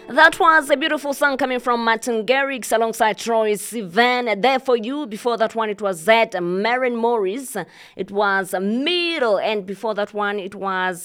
That was a beautiful song coming from Martin Garrix alongside Troye Sivan. There for you. Before that one, it was Zed Maren Morris. It was Middle, and before that one, it was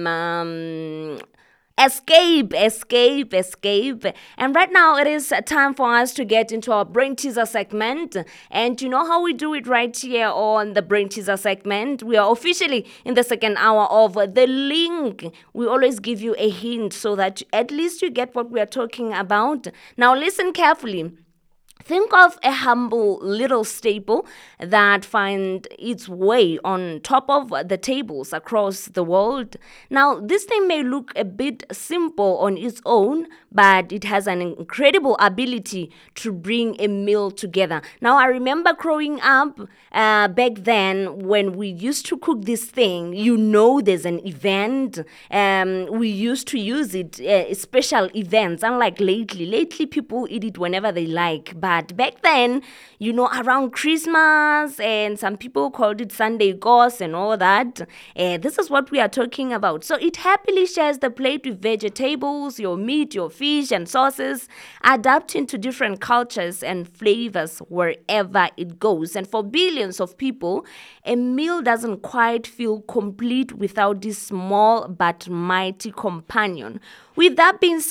Escape. And right now, it is time for us to get into our brain teaser segment. And you know how we do it right here on the brain teaser segment. We are officially in the second hour of The Link. We always give you a hint so that at least you get what we are talking about. Now, listen carefully. Think of a humble little staple that finds its way on top of the tables across the world. Now, this thing may look a bit simple on its own, but it has an incredible ability to bring a meal together. Now, I remember growing up back then when we used to cook this thing, there's an event. We used to use it, special events, unlike lately. Lately, people eat it whenever they like. But back then, around Christmas, and some people called it Sunday Ghost and all that. This is what we are talking about. So it happily shares the plate with vegetables, your meat, your fish, and sauces, adapting to different cultures and flavors wherever it goes. And for billions of people, a meal doesn't quite feel complete without this small but mighty companion. With that being said,